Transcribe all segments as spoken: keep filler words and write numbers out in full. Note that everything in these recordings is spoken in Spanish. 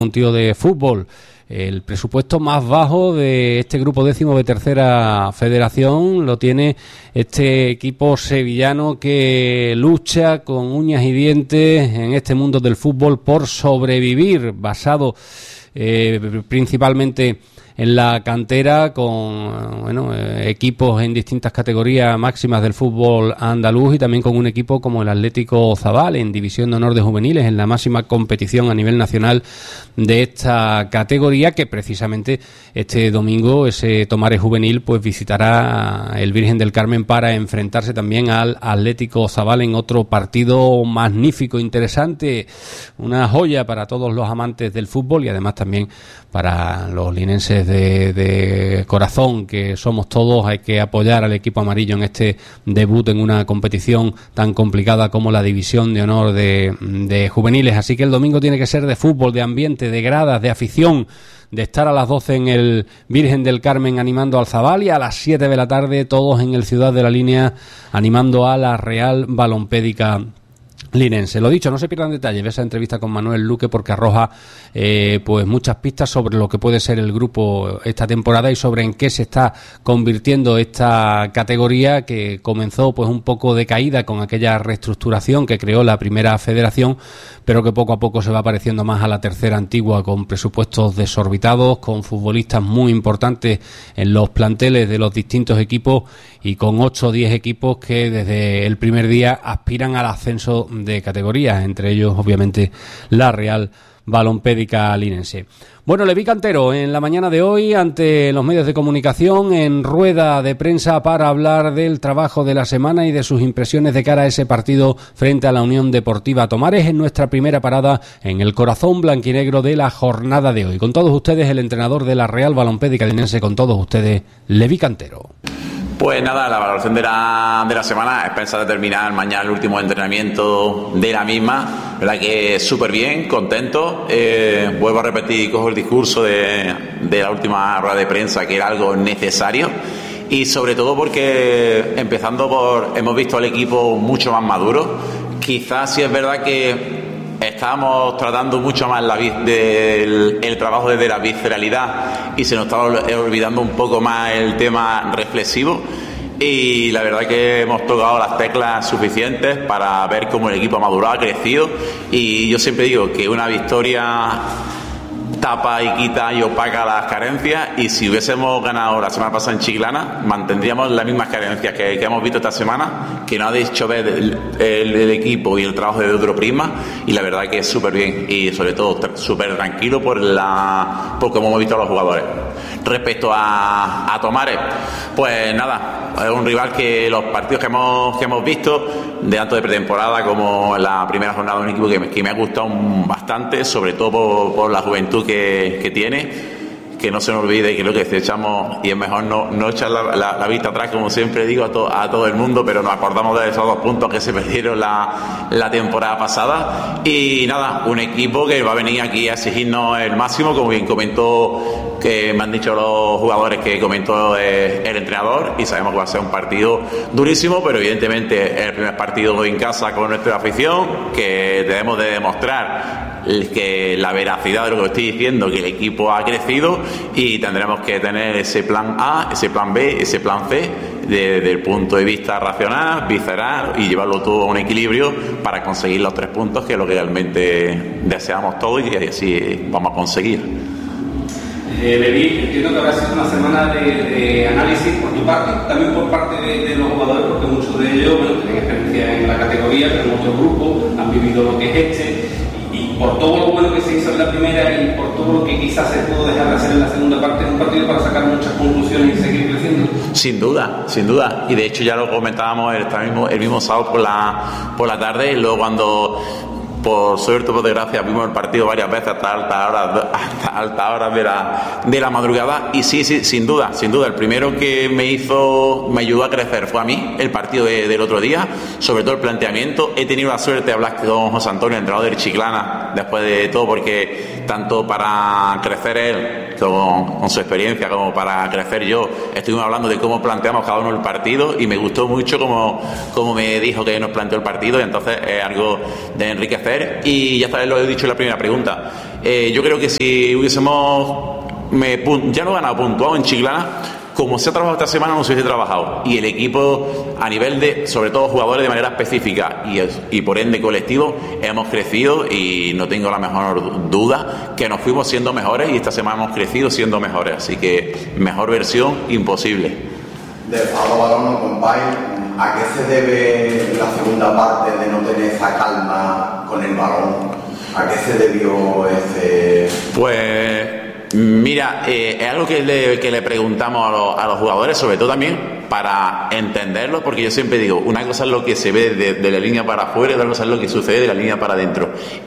Un tío de fútbol. El presupuesto más bajo de este grupo décimo de tercera federación lo tiene este equipo sevillano que lucha con uñas y dientes en este mundo del fútbol por sobrevivir, basado eh, principalmente en la cantera, con bueno, eh, equipos en distintas categorías máximas del fútbol andaluz y también con un equipo como el Atlético Zabal en División de Honor de Juveniles, en la máxima competición a nivel nacional de esta categoría, que precisamente este domingo ese Tomares juvenil pues visitará el Virgen del Carmen para enfrentarse también al Atlético Zabal en otro partido magnífico, interesante, una joya para todos los amantes del fútbol y además también para los linenses de, de corazón que somos todos. Hay que apoyar al equipo amarillo en este debut en una competición tan complicada como la División de Honor de, de Juveniles. Así que el domingo tiene que ser de fútbol, de ambiente, de gradas, de afición, de estar a las doce en el Virgen del Carmen animando al Zabal y a las siete de la tarde todos en el Ciudad de la Línea animando a la Real Balompédica linense. Lo dicho, no se pierdan detalles de esa entrevista con Manuel Luque porque arroja eh, pues muchas pistas sobre lo que puede ser el grupo esta temporada y sobre en qué se está convirtiendo esta categoría que comenzó pues un poco decaída con aquella reestructuración que creó la primera federación, pero que poco a poco se va pareciendo más a la tercera antigua, con presupuestos desorbitados, con futbolistas muy importantes en los planteles de los distintos equipos y con ocho o diez equipos que desde el primer día aspiran al ascenso de categorías, entre ellos obviamente la Real Balompédica linense. Bueno, Leví Cantero en la mañana de hoy ante los medios de comunicación en rueda de prensa para hablar del trabajo de la semana y de sus impresiones de cara a ese partido frente a la Unión Deportiva Tomares en nuestra primera parada en el corazón blanquinegro de la jornada de hoy. Con todos ustedes el entrenador de la Real Balompédica linense, con todos ustedes Leví Cantero. Pues nada, la valoración de la, de la semana es pensar terminar mañana el último entrenamiento de la misma. La verdad que súper bien, contento. Eh, vuelvo a repetir, cojo el discurso de, de la última rueda de prensa, que era algo necesario. Y sobre todo porque, empezando por, hemos visto al equipo mucho más maduro. Quizás sí es verdad que estábamos tratando mucho más la, del, el trabajo desde la visceralidad y se nos estaba olvidando un poco más el tema reflexivo, y la verdad que hemos tocado las teclas suficientes para ver cómo el equipo ha madurado, ha crecido, y yo siempre digo que una victoria tapa y quita y opaca las carencias, y si hubiésemos ganado la semana pasada en Chiclana mantendríamos las mismas carencias que, que hemos visto esta semana, que no ha hecho ver el, el, el equipo y el trabajo de otro prisma, y la verdad que es súper bien y sobre todo súper tranquilo por la por cómo hemos visto a los jugadores. Respecto a, a Tomares, pues nada, es un rival que los partidos que hemos, que hemos visto de tanto de pretemporada como en la primera jornada, un equipo que me, que me ha gustado bastante, sobre todo por, por la juventud que, que tiene. Que no se nos olvide que lo que echamos, y es mejor no, no echar la, la, la vista atrás, como siempre digo a, to, a todo el mundo, pero nos acordamos de esos dos puntos que se perdieron la, la temporada pasada. Y nada, un equipo que va a venir aquí a exigirnos el máximo, como bien comentó, que me han dicho los jugadores que comentó el, el entrenador, y sabemos que va a ser un partido durísimo, pero evidentemente es el primer partido en casa con nuestra afición, que debemos de demostrar que la veracidad de lo que estoy diciendo, que el equipo ha crecido, y tendremos que tener ese plan A, ese plan B, ese plan C desde el punto de vista racional, visceral, y llevarlo todo a un equilibrio para conseguir los tres puntos, que es lo que realmente deseamos todos y así vamos a conseguir. Eh, Leví, entiendo que habrá sido una semana de, de análisis por tu parte, también por parte de, de los jugadores, porque muchos de ellos bueno, tienen experiencia en la categoría, pero en otros grupos han vivido lo que es este. Y por todo lo bueno que se hizo en la primera y por todo lo que quizás se pudo dejar de hacer en la segunda parte de un partido, para sacar muchas conclusiones y seguir creciendo. Sin duda, sin duda. Y de hecho ya lo comentábamos el, el, mismo, el mismo sábado por la, por la tarde, y luego cuando, por suerte o por desgracia, vimos el partido varias veces hasta altas horas, hasta altas horas de la, de la madrugada. Y sí, sí, sin duda, sin duda. El primero que me hizo, me ayudó a crecer fue a mí, el partido de, del otro día, sobre todo el planteamiento. He tenido la suerte de hablar con José Antonio, entrenador del Chiclana, después de todo, porque tanto para crecer él con, con su experiencia como para crecer yo, estuvimos hablando de cómo planteamos cada uno el partido, y me gustó mucho como, como me dijo que nos planteó el partido, y entonces es algo de enriquecer crecer y ya está, lo he dicho en la primera pregunta. Eh, yo creo que si hubiésemos me, ya no ganado puntuado en Chiclana, como se ha trabajado esta semana, no se hubiese trabajado. Y el equipo, a nivel de, sobre todo jugadores de manera específica y, y por ende colectivo, hemos crecido y no tengo la mejor duda que nos fuimos siendo mejores y esta semana hemos crecido siendo mejores. Así que mejor versión imposible. De Pablo Balón, compadre, ¿a qué se debe la segunda parte de no tener esa calma con el balón? ¿A qué se debió ese...? Pues... Mira, eh, es algo que le, que le preguntamos a los, a los jugadores, sobre todo también para entenderlo, porque yo siempre digo, una cosa es lo que se ve de, de la línea para afuera y otra cosa es lo que sucede de la línea para adentro.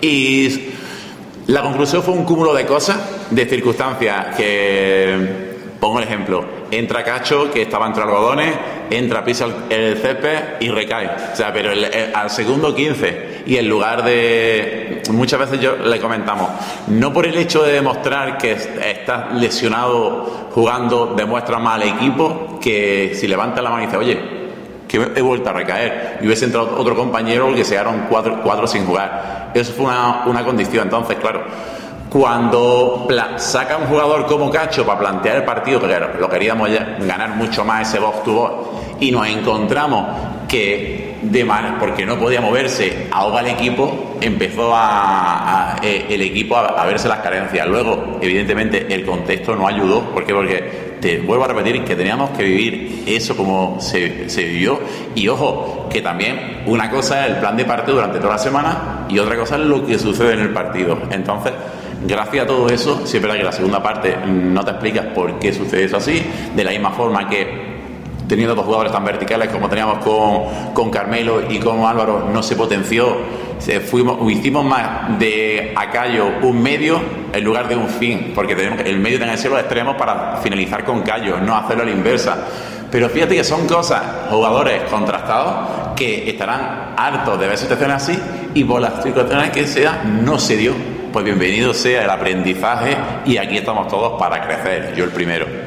Y la conclusión fue un cúmulo de cosas, de circunstancias que... Pongo el ejemplo, entra Cacho, que estaba entre algodones, entra, pisa el, el césped y recae. O sea, pero el, el, al segundo quince, y en lugar de... Muchas veces yo le comentamos, no por el hecho de demostrar que estás lesionado jugando, demuestra mal al equipo, que si levanta la mano y dice, oye, que he vuelto a recaer, y hubiese entrado otro compañero que se quedaron cuatro, cuatro sin jugar. Eso fue una, una condición. Entonces, claro, cuando saca un jugador como Cacho para plantear el partido, que lo queríamos ya, ganar mucho más ese box to box, y nos encontramos que de mal, porque no podía moverse, ahoga el equipo, empezó a, a el equipo a, a verse las carencias. Luego, evidentemente, el contexto no ayudó. ¿Por qué? Porque te vuelvo a repetir que teníamos que vivir eso como se, se vivió. Y ojo, que también una cosa es el plan de partido durante toda la semana y otra cosa es lo que sucede en el partido. Entonces, gracias a todo eso, siempre es que la segunda parte no te explicas por qué sucede eso así, de la misma forma que teniendo dos jugadores tan verticales como teníamos con, con Carmelo y con Álvaro, no se potenció, se fuimos, hicimos más de Acayo un medio en lugar de un fin, porque tenemos, el medio tiene que ser los extremos para finalizar con Cayo, no hacerlo a la inversa. Pero fíjate que son cosas, jugadores contrastados, que estarán hartos de ver situaciones así y por las situaciones que sea, no se dio. Pues bienvenido sea el aprendizaje y aquí estamos todos para crecer, yo el primero.